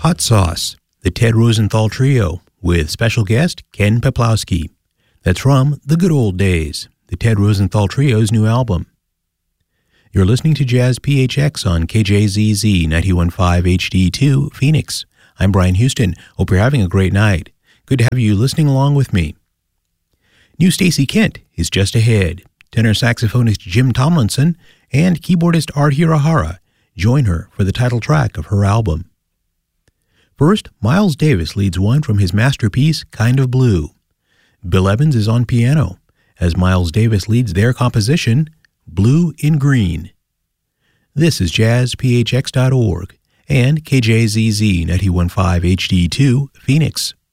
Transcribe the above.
Hot Sauce, the Ted Rosenthal Trio, with special guest Ken Peplowski. That's from The Good Old Days, the Ted Rosenthal Trio's new album. You're listening to Jazz PHX on KJZZ 91.5 HD2, Phoenix. I'm Brian Houston. Hope you're having a great night. Good to have you listening along with me. New Stacey Kent is just ahead. Tenor saxophonist Jim Tomlinson and keyboardist Art Hirohara join her for the title track of her album. First, Miles Davis leads one from his masterpiece, Kind of Blue. Bill Evans is on piano, as Miles Davis leads their composition, Blue in Green. This is jazzphx.org and KJZZ 91.5 HD2, Phoenix.